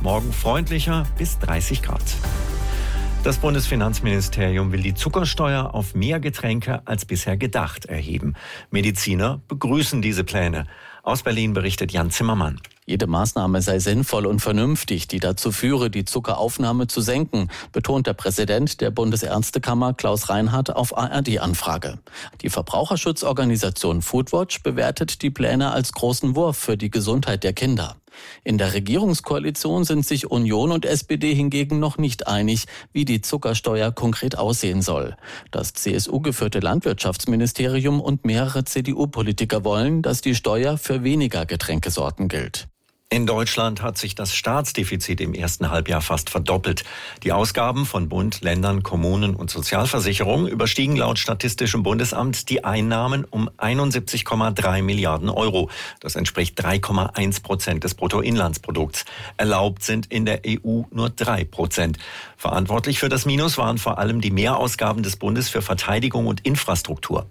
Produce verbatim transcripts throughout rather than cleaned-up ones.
morgen freundlicher bis dreißig Grad. Das Bundesfinanzministerium will die Zuckersteuer auf mehr Getränke als bisher gedacht erheben. Mediziner begrüßen diese Pläne. Aus Berlin berichtet Jan Zimmermann. Jede Maßnahme sei sinnvoll und vernünftig, die dazu führe, die Zuckeraufnahme zu senken, betont der Präsident der Bundesärztekammer Klaus Reinhardt auf A R D-Anfrage. Die Verbraucherschutzorganisation Foodwatch bewertet die Pläne als großen Wurf für die Gesundheit der Kinder. In der Regierungskoalition sind sich Union und S P D hingegen noch nicht einig, wie die Zuckersteuer konkret aussehen soll. Das C S U-geführte Landwirtschaftsministerium und mehrere C D U-Politiker wollen, dass die Steuer für weniger Getränkesorten gilt. In Deutschland hat sich das Staatsdefizit im ersten Halbjahr fast verdoppelt. Die Ausgaben von Bund, Ländern, Kommunen und Sozialversicherungen überstiegen laut Statistischem Bundesamt die Einnahmen um einundsiebzig Komma drei Milliarden Euro. Das entspricht drei Komma eins Prozent des Bruttoinlandsprodukts. Erlaubt sind in der E U nur drei Prozent. Verantwortlich für das Minus waren vor allem die Mehrausgaben des Bundes für Verteidigung und Infrastruktur.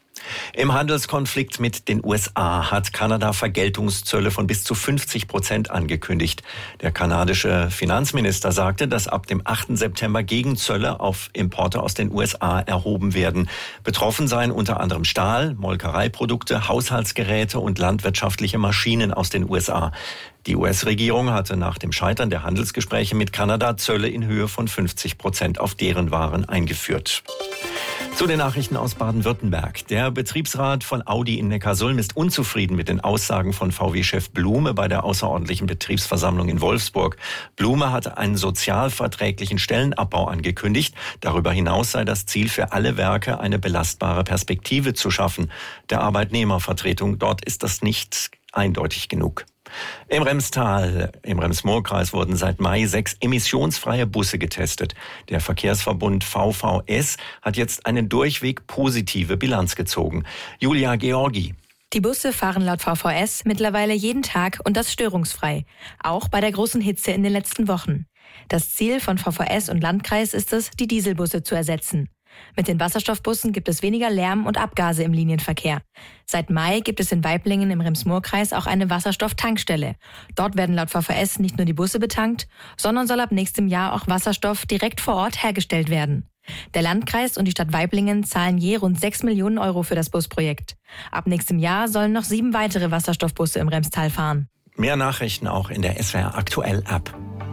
Im Handelskonflikt mit den U S A hat Kanada Vergeltungszölle von bis zu fünfzig Prozent angekündigt. Der kanadische Finanzminister sagte, dass ab dem achten September Gegenzölle auf Importe aus den U S A erhoben werden. Betroffen seien unter anderem Stahl, Molkereiprodukte, Haushaltsgeräte und landwirtschaftliche Maschinen aus den U S A. Die U S-Regierung hatte nach dem Scheitern der Handelsgespräche mit Kanada Zölle in Höhe von fünfzig Prozent auf deren Waren eingeführt. Zu den Nachrichten aus Baden-Württemberg. Der Betriebsrat von Audi in Neckarsulm ist unzufrieden mit den Aussagen von V W-Chef Blume bei der außerordentlichen Betriebsversammlung in Wolfsburg. Blume hatte einen sozialverträglichen Stellenabbau angekündigt. Darüber hinaus sei das Ziel für alle Werke, eine belastbare Perspektive zu schaffen. Der Arbeitnehmervertretung dort ist das nicht eindeutig genug. Im Remstal, im Rems-Murr-Kreis wurden seit Mai sechs emissionsfreie Busse getestet. Der Verkehrsverbund V V S hat jetzt eine durchweg positive Bilanz gezogen. Julia Georgi. Die Busse fahren laut V V S mittlerweile jeden Tag und das störungsfrei. Auch bei der großen Hitze in den letzten Wochen. Das Ziel von V V S und Landkreis ist es, die Dieselbusse zu ersetzen. Mit den Wasserstoffbussen gibt es weniger Lärm und Abgase im Linienverkehr. Seit Mai gibt es in Waiblingen im Rems-Murr-Kreis auch eine Wasserstofftankstelle. Dort werden laut V V S nicht nur die Busse betankt, sondern soll ab nächstem Jahr auch Wasserstoff direkt vor Ort hergestellt werden. Der Landkreis und die Stadt Waiblingen zahlen je rund sechs Millionen Euro für das Busprojekt. Ab nächstem Jahr sollen noch sieben weitere Wasserstoffbusse im Remstal fahren. Mehr Nachrichten auch in der S W R Aktuell App.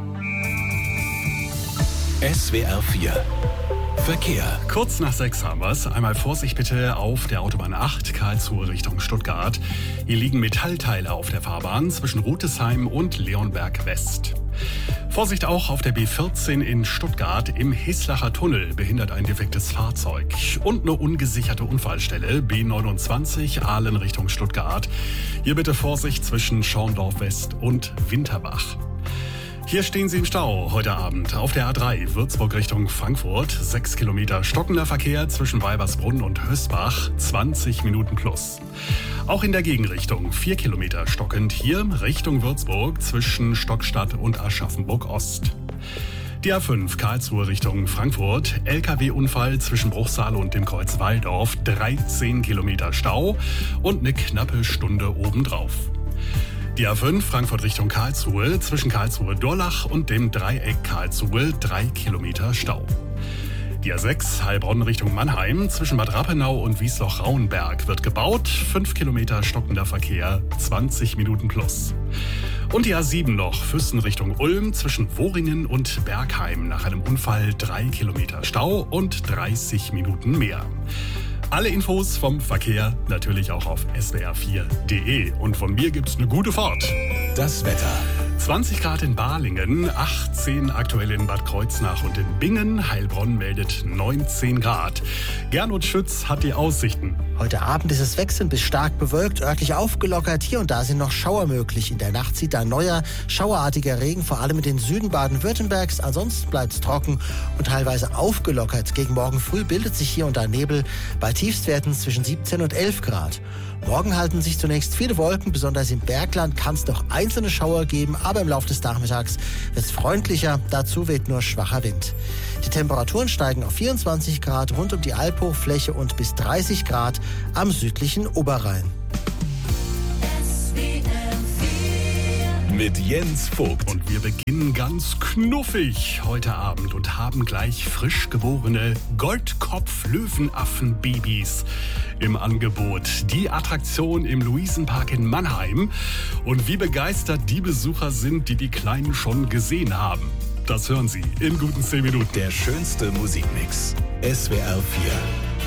S W R vier Verkehr. Kurz nach sechs haben wir es. Einmal Vorsicht bitte auf der Autobahn acht, Karlsruhe Richtung Stuttgart. Hier liegen Metallteile auf der Fahrbahn zwischen Rutesheim und Leonberg West. Vorsicht auch auf der B vierzehn in Stuttgart. Im Hislacher Tunnel behindert ein defektes Fahrzeug. Und eine ungesicherte Unfallstelle, B neunundzwanzig, Aalen Richtung Stuttgart. Hier bitte Vorsicht zwischen Schorndorf West und Winterbach. Hier stehen Sie im Stau heute Abend auf der A drei Würzburg Richtung Frankfurt. Sechs Kilometer stockender Verkehr zwischen Weibersbrunn und Hösbach, zwanzig Minuten plus. Auch in der Gegenrichtung vier Kilometer stockend hier Richtung Würzburg zwischen Stockstadt und Aschaffenburg Ost. Die A fünf Karlsruhe Richtung Frankfurt, L K W-Unfall zwischen Bruchsal und dem Kreuz Walldorf, dreizehn Kilometer Stau und eine knappe Stunde obendrauf. Die A fünf Frankfurt Richtung Karlsruhe, zwischen Karlsruhe-Durlach und dem Dreieck Karlsruhe, drei Kilometer Stau. Die A sechs Heilbronn Richtung Mannheim, zwischen Bad Rappenau und Wiesloch-Rauenberg wird gebaut, fünf Kilometer stockender Verkehr, zwanzig Minuten plus. Und die A sieben noch, Füssen Richtung Ulm, zwischen Woringen und Bergheim, nach einem Unfall drei Kilometer Stau und dreißig Minuten mehr. Alle Infos vom Verkehr natürlich auch auf S W R vier Punkt de. Und von mir gibt's eine gute Fahrt. Das Wetter. zwanzig Grad in Balingen, achtzehn aktuell in Bad Kreuznach und in Bingen. Heilbronn meldet neunzehn Grad. Gernot Schütz hat die Aussichten. Heute Abend ist es wechselnd bis stark bewölkt, örtlich aufgelockert. Hier und da sind noch Schauer möglich. In der Nacht zieht ein neuer, schauerartiger Regen, vor allem in den Süden Baden-Württembergs. Ansonsten bleibt es trocken und teilweise aufgelockert. Gegen morgen früh bildet sich hier und da Nebel bei Tiefstwerten zwischen siebzehn und elf Grad. Morgen halten sich zunächst viele Wolken, besonders im Bergland kann es noch einzelne Schauer geben, aber im Laufe des Nachmittags wird es freundlicher, dazu weht nur schwacher Wind. Die Temperaturen steigen auf vierundzwanzig Grad rund um die Albhochfläche und bis dreißig Grad am südlichen Oberrhein. mit Jens Vogt. Und wir beginnen ganz knuffig heute Abend und haben gleich frisch geborene Goldkopf-Löwenaffen-Babys im Angebot. Die Attraktion im Luisenpark in Mannheim. Und wie begeistert die Besucher sind, die die Kleinen schon gesehen haben. Das hören Sie in guten zehn Minuten. Der schönste Musikmix. S W R vier.